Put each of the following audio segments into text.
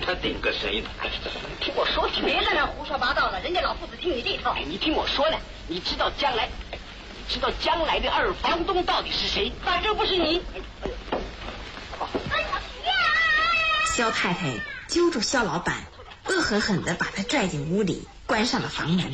他顶个谁呢？ 听我说，别在那胡说八道了，人家老夫子听你这一套。 你听我说呢，你知道将来的二房东到底是谁？ 反正不是你。 肖太太揪住肖老板，恶狠狠地把他拽进屋里，关上了房门。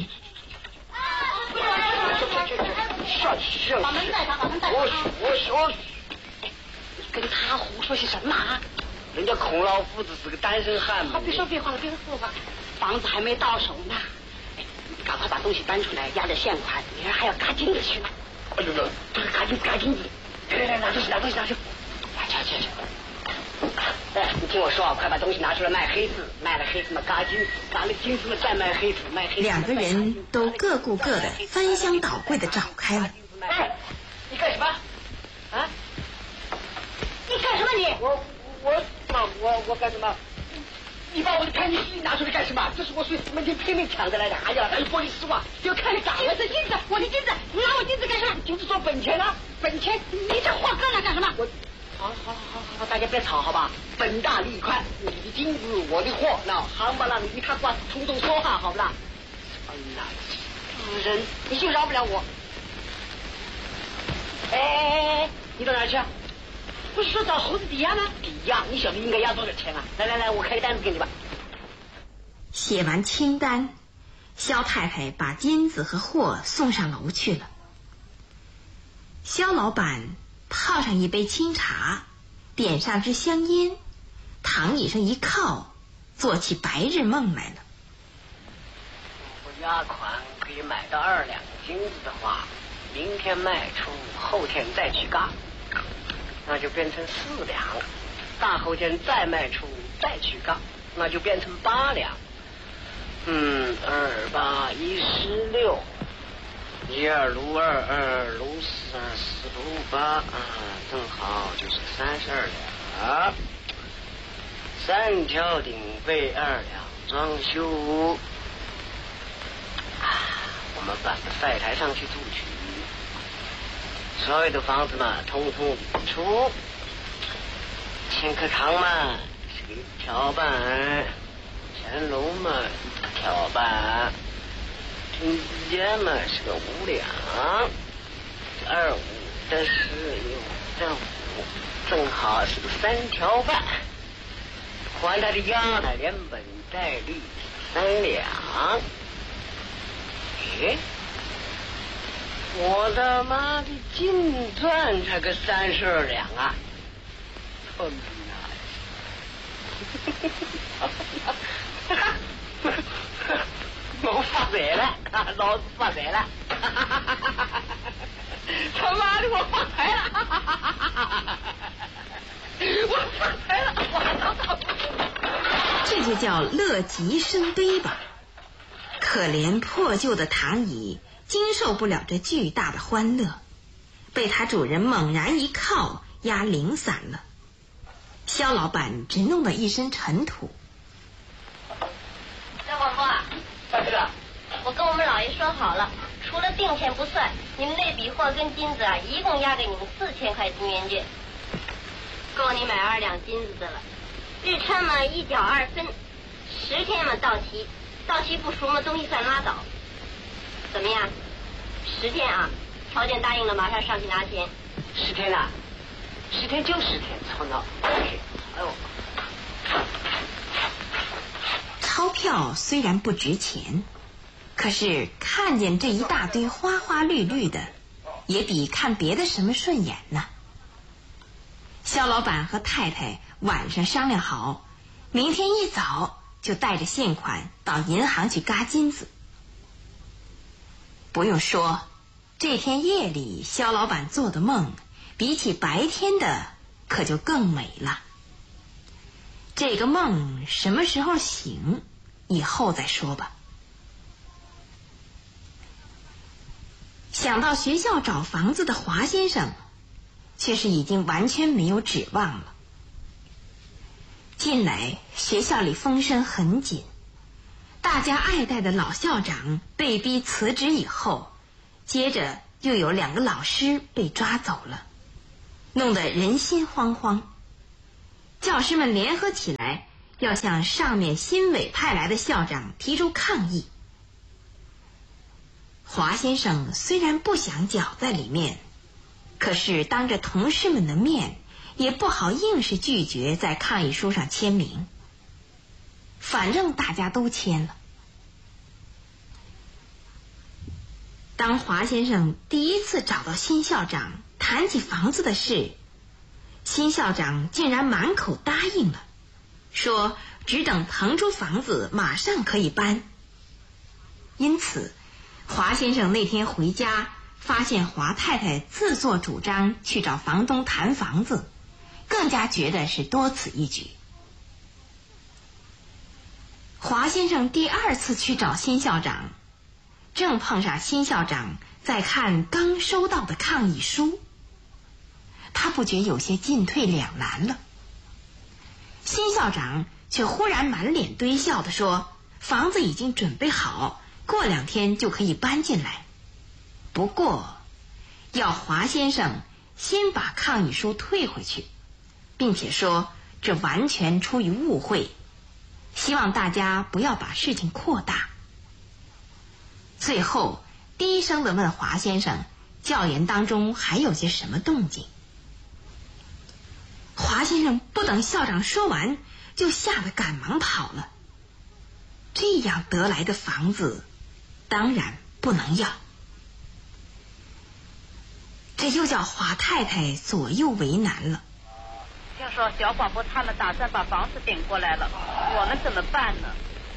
把门带上，把门带上。 我跟他胡说些什么啊？人家孔老夫子是个单身汉嘛。 别说废话了，别说废话，房子还没到手呢。赶快把东西搬出来，押着现款，明儿还要嘎金子去呢。 哎呦，这个嘎金子，来拿东西。去。 哎，你听我说，快把东西拿出来卖黑子，卖了黑子嘛嘎金子，嘎了金子嘛再卖黑子，卖黑子。 两个人都各顾各的，翻箱倒柜的找开了。 哎，你干什么？啊？你干什么你？ 我干什么？你把我的看金器拿出来干什么？这是我随门前拼命抢的来的。哎呀，还有玻璃丝袜，要看你打。 金子，我的金子，你拿我金子干什么？ 金子做本钱啊，本钱。 你这货搁那干什么？好，大家别吵，好吧？ 本大利宽，你的金子，我的货，那夯不啷一看挂冲动说话，好不啦？哎呀，死人， 你就饶不了我。哎，你到哪儿去啊？不是说找猴子抵押吗？ 抵押，你晓得应该押多少钱啊？来，我开个单子给你吧。 写完清单，肖太太把金子和货送上楼去了。肖老板泡上一杯清茶，点上支香烟，躺椅上一靠，做起白日梦来了。 如果押款可以买到2两金子的话，明天卖出，后天再去嘎，那就变成4两，大后天再卖出，再去嘎，那就变成8两。2、8、16。1、2、6、2、2、6、4、4、6、8，正好就是32两。3条顶费2两装修。我们搬到晒台上去住去，所有的房子嘛，统统出。前课堂嘛是个跳板，前楼嘛跳板。中间嘛是个5两，2、5的是6、3、5，正好是个3条半。还他的押连本带利3两。我他妈的净赚才个32两啊！我发财了，老子发财了！他妈的，我发财了！我发财了！ 这就叫乐极生悲吧。可怜破旧的躺椅经受不了这巨大的欢乐，被他主人猛然一靠，压零散了。肖老板只弄得一身尘土。 张广波啊， 大哥， 我跟我们老爷说好了，除了定钱不算，你们那笔货跟金子啊，一共押给你们4000块金元券，够你买2两金子的了。日称嘛1角2分，10天嘛到期，到期不赎嘛东西算拉倒。怎么样？10天啊，条件答应了，马上上去拿钱。 10天啊？10天就10天，操闹！哎呦！ 钞票虽然不值钱，可是看见这一大堆花花绿绿的，也比看别的什么顺眼呢。肖老板和太太晚上商量好，明天一早就带着现款到银行去嘎金子。不用说，这天夜里肖老板做的梦，比起白天的可就更美了。这个梦什么时候醒，以后再说吧。想到学校找房子的华先生，却是已经完全没有指望了。近来学校里风声很紧，大家爱戴的老校长被逼辞职以后，接着又有2个老师被抓走了，弄得人心惶惶。教师们联合起来， 要向上面新委派来的校长提出抗议。华先生虽然不想搅在里面，可是当着同事们的面，也不好硬是拒绝在抗议书上签名。反正大家都签了。当华先生第一次找到新校长谈起房子的事，新校长竟然满口答应了，说只等腾出房子马上可以搬。因此华先生那天回家，发现华太太自作主张去找房东谈房子，更加觉得是多此一举。华先生第二次去找新校长，正碰上新校长在看刚收到的抗议书，他不觉有些进退两难了。新校长却忽然满脸堆笑地说，房子已经准备好，过2天就可以搬进来，不过要华先生先把抗议书退回去，并且说这完全出于误会，希望大家不要把事情扩大。最后低声地问华先生，教研当中还有些什么动静。华先生不等校长说完，就吓得赶忙跑了。这样得来的房子当然不能要，这又叫华太太左右为难了。 听说小广播他们打算把房子顶过来了，我们怎么办呢？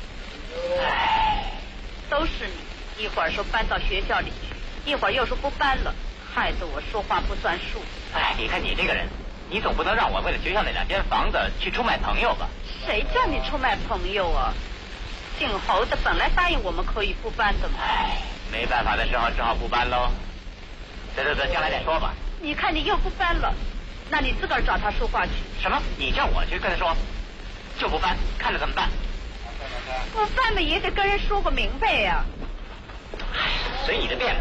都是你，一会儿说搬到学校里去，一会儿又说不搬了，害得我说话不算数。 你看你这个人，你总不能让我为了学校那2间房子去出卖朋友吧？ 谁叫你出卖朋友啊？姓侯的本来答应我们可以不搬的嘛。 没办法的时候只好不搬喽。得，将来再说吧。 你看你又不搬了，那你自个儿找他说话去。 什么？你叫我去跟他说？就不搬，看着怎么办？ 不搬嘛也得跟人说个明白呀。 随你的便。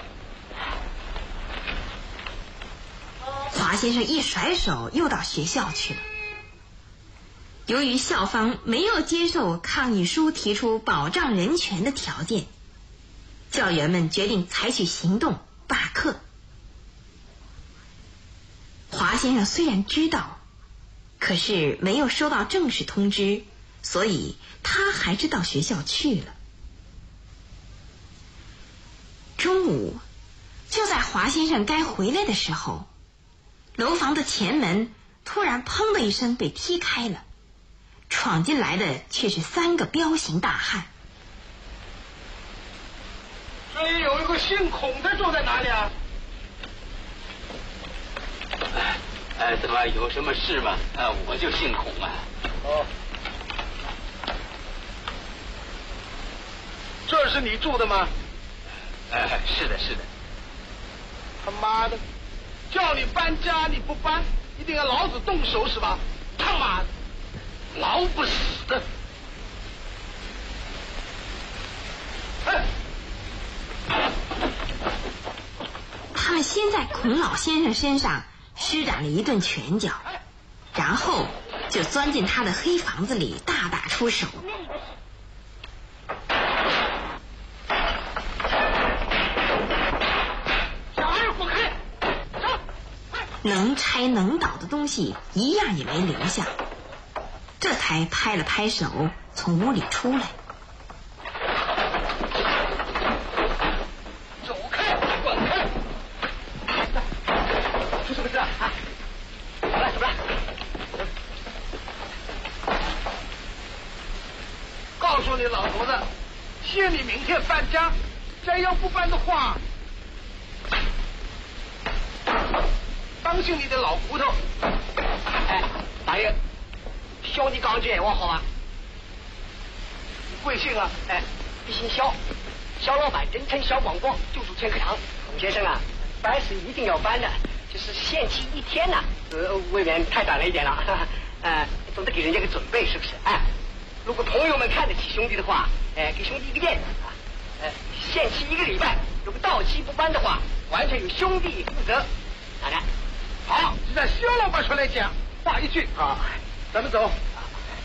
华先生一甩手又到学校去了。由于校方没有接受抗议书提出保障人权的条件，教员们决定采取行动罢课。华先生虽然知道，可是没有收到正式通知，所以他还是到学校去了。中午，就在华先生该回来的时候，楼房的前门突然砰的一声被踢开了，闯进来的却是3个彪形大汉。 这里有一个姓孔的住在哪里啊？ 怎么有什么事吗？我就姓孔啊。 哦，这是你住的吗？ 是的。 他妈的，叫你搬家你不搬，一定要老子动手是吧？他妈的，老不死的！ 他们先在孔老先生身上施展了一顿拳脚，然后就钻进他的黑房子里大打出手。能拆能倒的东西一样也没留下，这才拍了拍手从屋里出来。 走开，滚开！ 出什么事啊？怎么了？ 告诉你老头子，限你明天搬家，再要不搬的话，当心你的老骨头！ 大爷，小弟讲句闲话好吧？ 你贵姓啊？ 一姓肖，肖老板人称小广广，就住前课堂。孔先生啊，搬是一定要搬的，就是限期1天呐，未免太短了一点了。总得给人家个准备，是不是？如果朋友们看得起兄弟的话，给兄弟一个面子啊。限期1个礼拜，如果到期不搬的话，完全由兄弟负责。当然。 好，既然肖老板出来讲，话一句啊，咱们走。